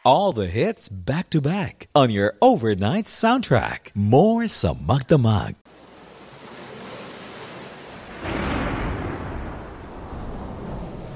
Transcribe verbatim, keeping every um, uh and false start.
All the hits back to back on your overnight soundtrack. More sa magdamag.